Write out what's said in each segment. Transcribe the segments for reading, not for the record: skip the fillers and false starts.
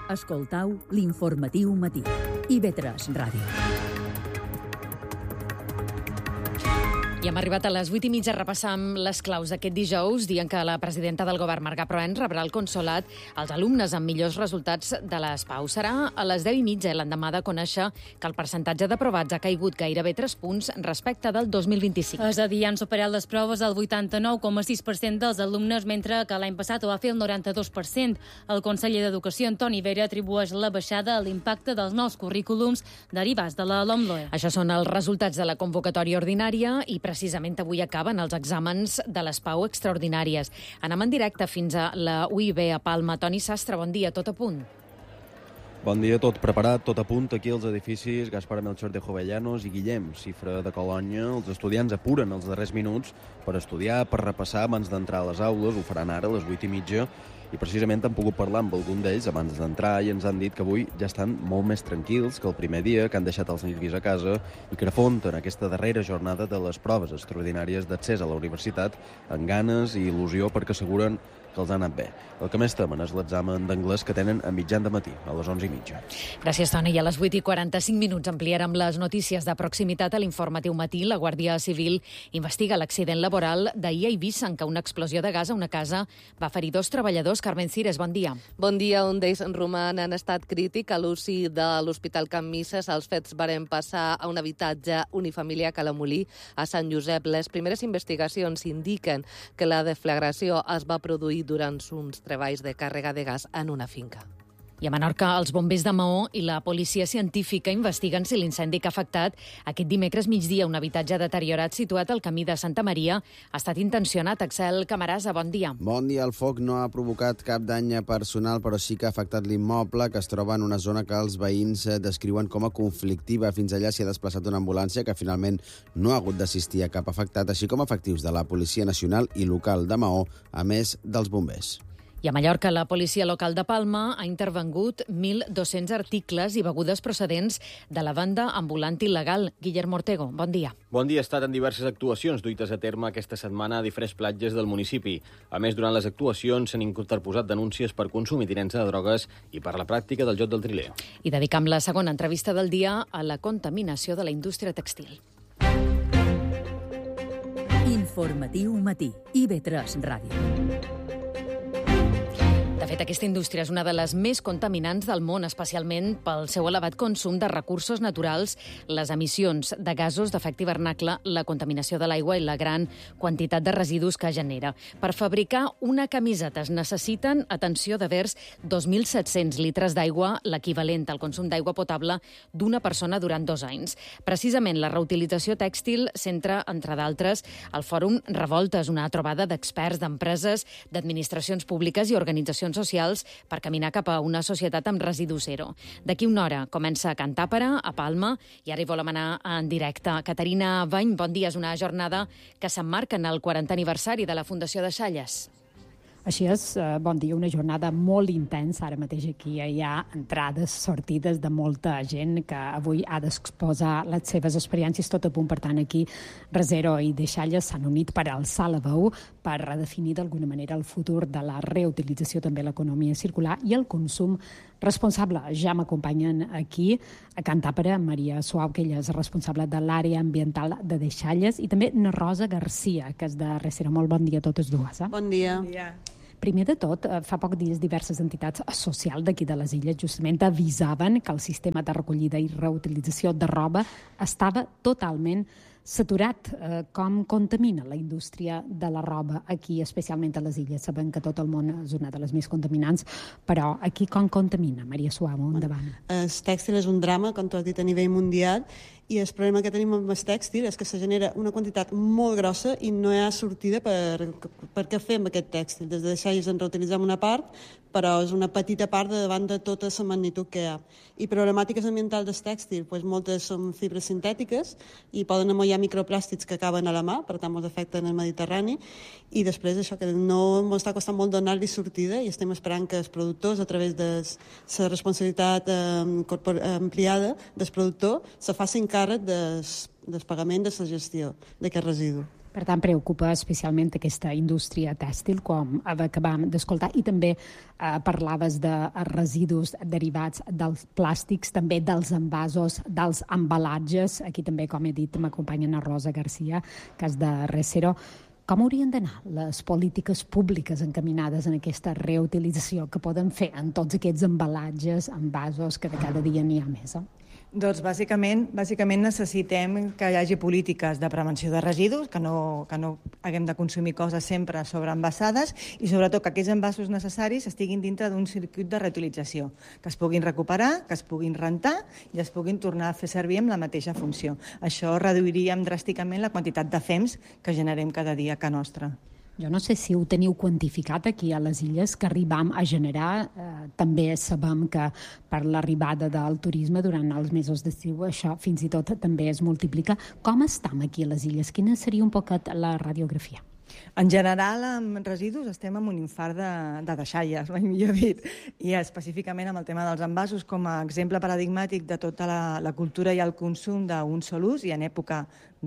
Escoltau l'informatiu matí. IB3 Ràdio. I hem arribat a les 8:30 a repassar amb les claus d'aquest dijous, dient que la presidenta del govern, Marga Proens, rebrà al Consolat els alumnes amb millors resultats de les PAU. Serà a les 10:30 l'endemà de conèixer que el percentatge d'aprovats ha caigut gairebé 3 punts respecte del 2025. És a dir, han superat les proves el 89,6% dels alumnes, mentre que l'any passat ho va fer el 92%. El conseller d'Educació, Antoni Vera, atribueix la baixada a l'impacte dels nous currículums derivats de la LOMLOE. Això són els resultats de la convocatòria ordinària i precisament avui acaben els exàmens de les PAU extraordinàries. Anem en directe fins a la UIB a Palma. Toni Sastre, bon dia, tot a punt. Bon dia, tot preparat, tot a punt aquí als edificis Gaspar Melchor de Jovellanos i Guillem Cifra de Colònia. Els estudiants apuren els darrers minuts per estudiar, per repassar abans d'entrar a les aules. Ho faran ara a les 8:30 i precisament hem pogut parlar amb algun d'ells abans d'entrar i ens han dit que avui ja estan molt més tranquils que el primer dia, que han deixat els nervis a casa i que afronten aquesta darrera jornada de les proves extraordinàries d'accés a la universitat amb ganes i il·lusió, perquè asseguren que els ha anat bé. El que més temen és l'examen d'anglès que tenen a mitjan de matí, a les 11:30. Gràcies, Toni. I a les 8:45 ampliarem les notícies de proximitat a l'informatiu matí. La Guàrdia Civil investiga l'accident laboral d'ahir a Eivissa, en què una explosió de gas a una casa va ferir 2 treballadors. Carmen Cires, bon dia. Bon dia. Un d'ells roman en estat crític a l'UCI de l'Hospital Can Misses. Els fets varen passar a un habitatge unifamiliar a Calamolí, a Sant Josep. Les primeres investigacions indiquen que la deflagració es va produir durant uns treballs de càrrega de gas en una finca. I a Menorca, els bombers de Maó i la policia científica investiguen si l'incendi que ha afectat aquest dimecres migdia un habitatge deteriorat situat al camí de Santa Maria ha estat intencionat. Axel Camarasa, bon dia. Bon dia. El foc no ha provocat cap dany personal, però sí que ha afectat l'immoble, que es troba en una zona que els veïns descriuen com a conflictiva. Fins allà s'hi ha desplaçat una ambulància que finalment no ha hagut d'assistir a cap afectat, així com efectius de la Policia Nacional i Local de Maó, a més dels bombers. I a Mallorca, la policia local de Palma ha intervengut 1.200 articles i begudes procedents de la banda ambulant il·legal. Guillermo Ortego, bon dia. Bon dia. Ha estat en diverses actuacions duites a terme aquesta setmana a diferents platges del municipi. A més, durant les actuacions s'han interposat denúncies per consum i tinença de drogues i per la pràctica del joc del triler. I dedicam la segona entrevista del dia a la contaminació de la indústria textil. Informatiu matí. IB3 Ràdio. De fet, aquesta indústria és una de les més contaminants del món, especialment pel seu elevat consum de recursos naturals, les emissions de gasos d'efecte hivernacle, la contaminació de l'aigua i la gran quantitat de residus que genera. Per fabricar una camiseta es necessiten, atenció, de vers 2.700 litres d'aigua, l'equivalent al consum d'aigua potable d'una persona durant 2 anys. Precisament la reutilització tèxtil centra, entre d'altres, el Fòrum Revoltes, una trobada d'experts, d'empreses, d'administracions públiques i organitzacions socials per caminar cap a una societat amb residu zero. D'aquí una hora comença a Can Tàpera, a Palma, i ara hi volem anar en directe. Caterina Bany, bon dia. És una jornada que s'emmarca en el 40è aniversari de la Fundació Deixalles. Així és, bon dia, una jornada molt intensa. Ara mateix aquí hi ha entrades, sortides de molta gent que avui ha d'exposar les seves experiències, tot a punt. Per tant, aquí Resero i Deixalles s'han unit per alçar la veu, per redefinir d'alguna manera el futur de la reutilització, també l'economia circular i el consum responsable. Ja m'acompanyen aquí a Can Tàpera Maria Suau, que ella és responsable de l'àrea ambiental de Deixalles, i també na Rosa Garcia, que és de Resero. Molt bon dia a totes dues. Bon dia. Bon dia. Primer de tot, fa poc dies diverses entitats socials d'aquí de les Illes justament avisaven que el sistema de recollida i reutilització de roba estava totalment saturat. Com contamina la indústria de la roba aquí, especialment a les Illes? Sabem que tot el món és una de les més contaminants, però aquí com contamina? Maria Suau, endavant. El tèxtil és un drama, com tu has dit, a nivell mundial, i el problema que tenim amb el tèxtil és que se genera una quantitat molt grossa i no hi ha sortida per què fem aquest tèxtil. Des de Deixalles en reutilitzem una part, però és una petita part davant de tota la magnitud que hi ha. I problemàtiques ambientals del tèxtil, doncs moltes són fibres sintètiques i poden amollar microplàstics que acaben a la mà, per tant ens afecten el Mediterrani, i després això que no ens està costant molt donar-li sortida i estem esperant que els productors, a través de la responsabilitat ampliada del productor, se facin càrrec del pagament de la gestió d'aquest residu. Per tant, preocupa especialment aquesta indústria tèxtil, com acabam d'escoltar, i també parlaves de residus derivats dels plàstics, també dels envasos, dels embalatges. Aquí també, com he dit, m'acompanya Ana Rosa Garcia, que és de Resero. Com haurien d'anar les polítiques públiques encaminades en aquesta reutilització que poden fer en tots aquests embalatges, envasos, que de cada dia n'hi ha més? Doncs bàsicament necessitem que hi hagi polítiques de prevenció de residus, que no haguem de consumir coses sempre sobreenvasades i sobretot que aquells envasos necessaris estiguin dintre d'un circuit de reutilització, que es puguin recuperar, que es puguin rentar i es puguin tornar a fer servir amb la mateixa funció. Això reduiríem dràsticament la quantitat de fems que generem cada dia a casa nostra. Jo no sé si ho teniu quantificat aquí a les Illes, que arribam a generar. També sabem que per l'arribada del turisme durant els mesos d'estiu això fins i tot també es multiplica. Com estem aquí a les Illes? Quina seria un poquet la radiografia? En general, amb residus estem en un infart de deixalles, mai millor dit, i específicament amb el tema dels envasos com a exemple paradigmàtic de tota la cultura i el consum d'un sol ús, i en època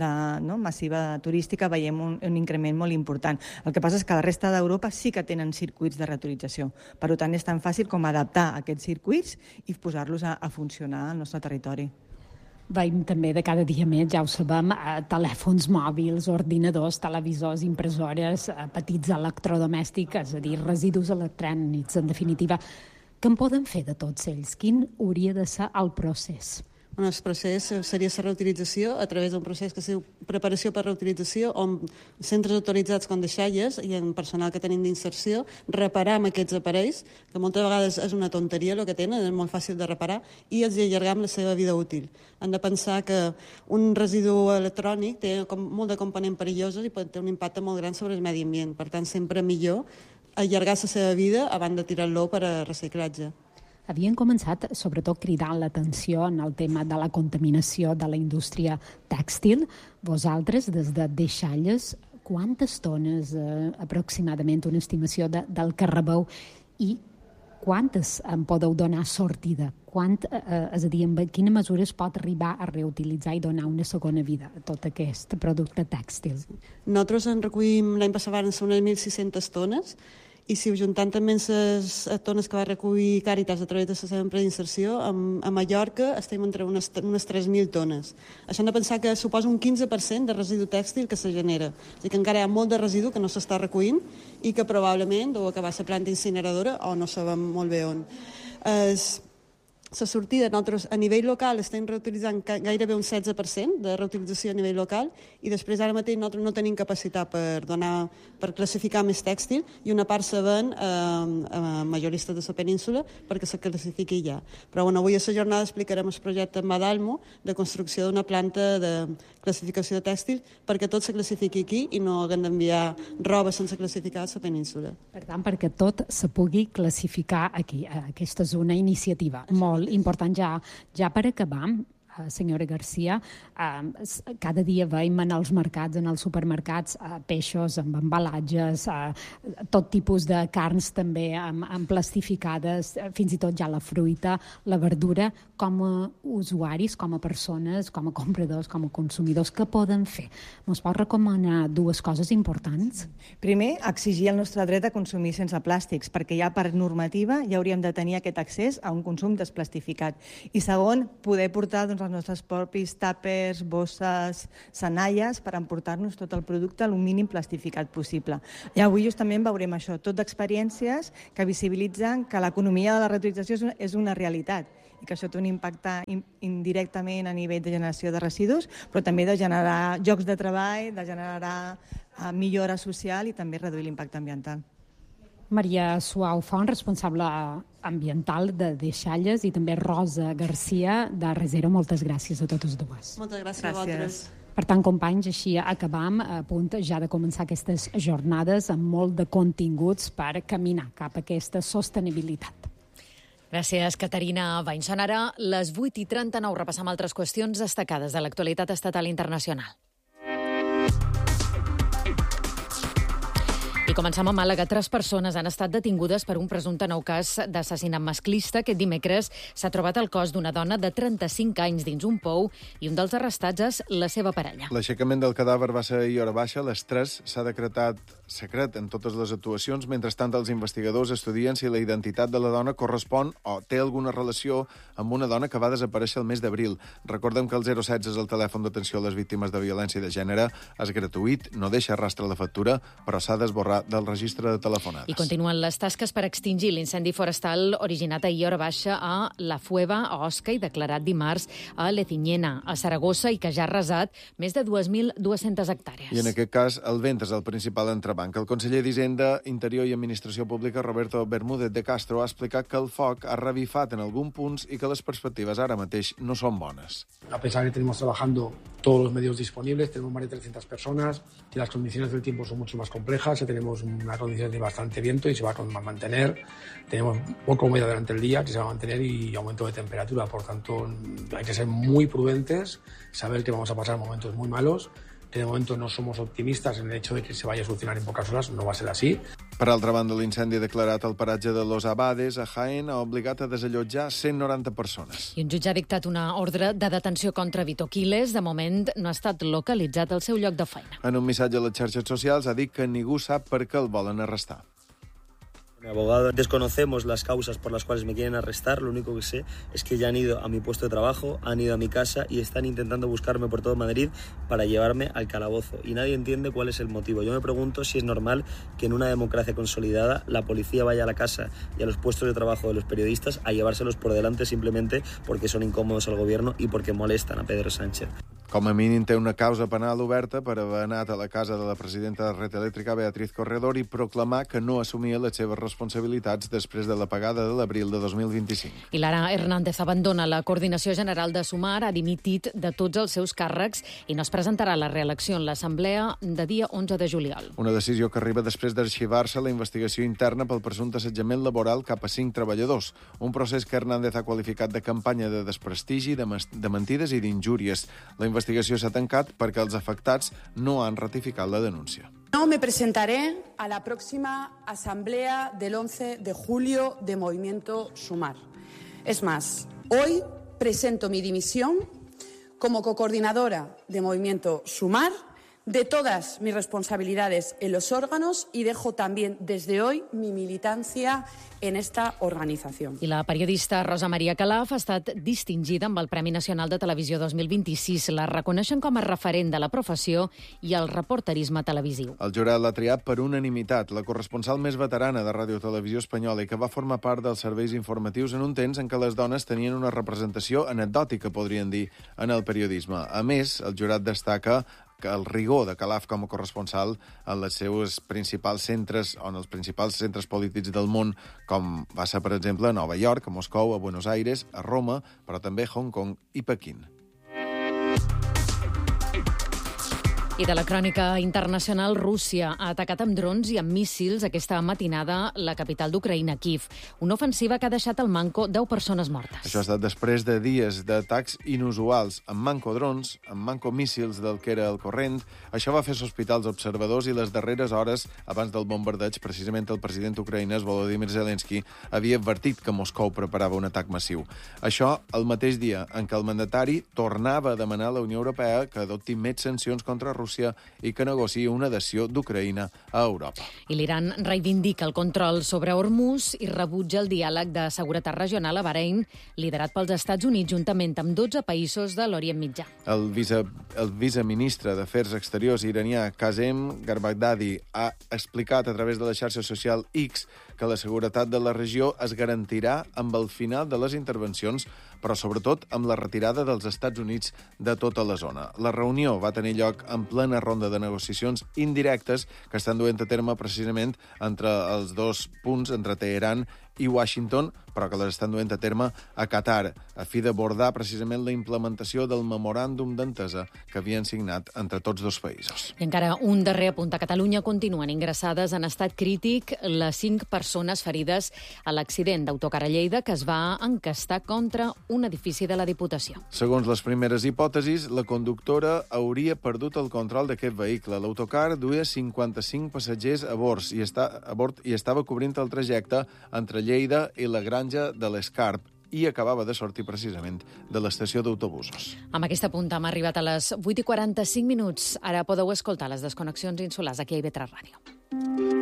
massiva turística veiem un increment molt important. El que passa és que la resta d'Europa sí que tenen circuits de reutilització. Per tant, és tan fàcil com adaptar aquests circuits i posar-los a funcionar al nostre territori. Veiem també de cada dia més, ja ho sabem, telèfons mòbils, ordinadors, televisors, impressores, petits electrodomèstics, és a dir, residus electrònics, en definitiva. Què en poden fer de tots ells? Quin hauria de ser el procés? El procés seria la reutilització a través d'un procés que es diu preparació per reutilització, on centres autoritzats com deixalles i en personal que tenim d'inserció reparam aquests aparells, que moltes vegades és una tonteria el que tenen, és molt fàcil de reparar, i els allargam la seva vida útil. Han de pensar que un residu electrònic té molt de components perillosos i pot tenir un impacte molt gran sobre el medi ambient. Per tant, sempre millor allargar la seva vida abans de tirar-lo per a reciclatge. Havien començat, sobretot, cridant l'atenció en el tema de la contaminació de la indústria tèxtil. Vosaltres, des de Deixalles, quantes tones, aproximadament, una estimació del que rebeu i quantes en podeu donar sortida? És a dir, en quina mesura es pot arribar a reutilitzar i donar una segona vida a tot aquest producte tèxtil? Nosaltres en recollim, l'any passat van ser unes 1.600 tones, i si ho juntant també les tones que va recollir Càritas a través de la seva empresa d'inserció, a Mallorca estem entre unes 3.000 tones. Això hem de pensar que suposa un 15% de residu tèxtil que se genera. És a dir, que encara hi ha molt de residu que no s'està recollint i que probablement deu acabar a la planta incineradora o no sabem molt bé on. La sortida, nosaltres a nivell local estem reutilitzant gairebé un 16% de reutilització a nivell local i després ara mateix nosaltres no tenim capacitat per classificar més tèxtil i una part se ven a majoristes de la península perquè se classifiqui ja. Però avui a la jornada explicarem el projecte en Madalmo de construcció d'una planta de classificació de tèxtil perquè tot se classifiqui aquí i no haguem d'enviar roba sense classificar a la península. Per tant, perquè tot se pugui classificar aquí. Aquesta és una iniciativa molt important. Ja per acabar, senyora Garcia, cada dia veiem en els mercats, en els supermercats, peixos amb embalatges, tot tipus de carns també amb plastificades, fins i tot ja la fruita, la verdura. Com a usuaris, com a persones, com a compradors, com a consumidors, què poden fer? Ens pot recomanar dues coses importants? Primer, exigir el nostre dret a consumir sense plàstics, perquè ja per normativa ja hauríem de tenir aquest accés a un consum desplastificat. I segon, poder portar els nostres propis tàpers, bosses, senalles per emportar-nos tot el producte el mínim plastificat possible. I avui justament veurem això, tot d'experiències que visibilitzen que l'economia de la reutilització és una realitat i que això té un impacte indirectament a nivell de generació de residus, però també de generar llocs de treball, de generar millora social i també reduir l'impacte ambiental. Maria Suau Font, responsable ambiental de Deixalles, i també Rosa Garcia, de Resero. Moltes gràcies a totes dues. Moltes gràcies a vosaltres. Per tant, companys, així acabam a punt ja de començar aquestes jornades amb molt de continguts per caminar cap a aquesta sostenibilitat. Gràcies, Caterina Bain. Són ara les 8:39. Repassam altres qüestions destacades de l'actualitat estatal i internacional. I comencem a Màlaga. 3 persones han estat detingudes per un presumpte nou cas d'assassinat masclista. Aquest dimecres s'ha trobat el cos d'una dona de 35 anys dins un pou i un dels arrestats és la seva parella. L'aixecament del cadàver va ser ahir a hora baixa. A les 3 s'ha decretat secret en totes les actuacions. Mentrestant, els investigadors estudien si la identitat de la dona correspon o té alguna relació amb una dona que va desaparèixer el mes d'abril. Recordem que el 016 és el telèfon d'atenció a les víctimes de violència de gènere. És gratuït, no deixa rastre de factura, però s'ha d'esborrar del registre de telefonades. I continuen les tasques per extingir l'incendi forestal originat ahir a hora baixa a La Fueva, a Osca, i declarat dimarts a Lecinyena, a Saragossa, i que ja ha arrasat més de 2.200 hectàrees. I en aquest cas, el vent és el principal entrebanc. El conseller d'Hisenda, Interior i Administració Pública, Roberto Bermúdez de Castro, ha explicat que el foc ha revifat en alguns punts i que les perspectives ara mateix no són bones. A pesar de que tenemos trabajando todos los medios disponibles, tenemos más de 300 personas y las condiciones del tiempo son mucho más complejas. Tenemos unas condiciones de bastante viento y se va a mantener. Tenemos poca humedad durante el día que se va a mantener y aumento de temperatura. Por tanto, hay que ser muy prudentes, saber que vamos a pasar momentos muy malos. De momento no somos optimistas en el hecho de que se vaya a solucionar en pocas horas, no va a ser así. Per altra banda, l'incendi declarat al paratge de Los Abades, a Jaén, ha obligat a desallotjar 190 persones. I un jutge ha dictat una ordre de detenció contra Vito Quiles. De moment no ha estat localitzat al seu lloc de feina. En un missatge a les xarxes socials ha dit que ningú sap per què el volen arrestar. Mi abogado, desconocemos las causas por las cuales me quieren arrestar. Lo único que sé es que ya han ido a mi puesto de trabajo, han ido a mi casa y están intentando buscarme por todo Madrid para llevarme al calabozo. Y nadie entiende cuál es el motivo. Yo me pregunto si es normal que en una democracia consolidada la policía vaya a la casa y a los puestos de trabajo de los periodistas a llevárselos por delante simplemente porque son incómodos al gobierno y porque molestan a Pedro Sánchez. Com a mínim té una causa penal oberta per haver anat a la casa de la presidenta de Red Eléctrica, Beatriz Corredor, i proclamar que no assumia les seves responsabilitats després de l'apagada de l'abril de 2025. I Lara Hernández abandona la Coordinació General de Sumar, ha dimitit de tots els seus càrrecs i no es presentarà a la reelecció en l'Assemblea de dia 11 de juliol. Una decisió que arriba després d'arxivar-se la investigació interna pel presumpte assetjament laboral cap a 5 treballadors. Un procés que Hernández ha qualificat de campanya de desprestigi, de mentides i d'injúries. La investigació s'ha tancat perquè els afectats no han ratificat la denúncia. No me presentaré a la próxima asamblea del 11 de julio de Movimiento Sumar. Es más, hoy presento mi dimisión como cocoordinadora de Movimiento Sumar de todas mis responsabilidades en los órganos y dejo también desde hoy mi militancia en esta organización. I la periodista Rosa Maria Calaf ha estat distingida amb el Premi Nacional de Televisió 2026. La reconeixen com a referent de la professió i el reporterisme televisiu. El jurat l'ha triat per unanimitat, la corresponsal més veterana de Ràdio Televisió Espanyola i que va formar part dels serveis informatius en un temps en què les dones tenien una representació anecdòtica, podrien dir, en el periodisme. A més, el jurat destaca que el rigor de Calaf com a corresponsal en els seus principals centres o en els principals centres polítics del món, com va ser, per exemple, a Nova York, a Moscou, a Buenos Aires, a Roma, però també a Hong Kong i Pequín. I de la crònica internacional, Rússia ha atacat amb drons i amb míssils aquesta matinada la capital d'Ucraïna, Kiev. Una ofensiva que ha deixat al manco 10 persones mortes. Això ha estat després de dies d'atacs inusuals, amb manco drons, amb manco míssils del que era el corrent. Això va fer sospitar els observadors i les darreres hores, abans del bombardeig, precisament el president ucraïnès, Volodymyr Zelensky, havia advertit que Moscou preparava un atac massiu. Això el mateix dia en què el mandatari tornava a demanar a la Unió Europea que adopti més sancions contra Rússia i que negociï una adhesió d'Ucraïna a Europa. I l'Iran reivindica el control sobre Hormuz i rebutja el diàleg de seguretat regional a Bahrein, liderat pels Estats Units juntament amb 12 països de l'Orient Mitjà. El viceministre d'Afers Exteriors iranià Qasem Garbaghdadi ha explicat a través de la xarxa social X que la seguretat de la regió es garantirà amb el final de les intervencions, però sobretot amb la retirada dels Estats Units de tota la zona. La reunió va tenir lloc en plena ronda de negociacions indirectes que estan duent a terme precisament entre els dos punts, entre Teheran i Washington, però que les estan duent a terme a Qatar, a fi d'abordar precisament la implementació del memoràndum d'entesa que havien signat entre tots dos països. I encara un darrer apunt. A Catalunya continuen ingressades en estat crític les 5 persones persones ferides a l'accident d'autocar a Lleida que es va encastar contra un edifici de la Diputació. Segons les primeres hipòtesis, la conductora hauria perdut el control d'aquest vehicle. L'autocar duia 55 passatgers a bord i estava cobrint el trajecte entre Lleida i la Granja de l'Escarp i acabava de sortir precisament de l'estació d'autobusos. Amb aquesta punta hem arribat a les 8:45. Ara podeu escoltar les desconnexions insulars aquí a IB3 Ràdio.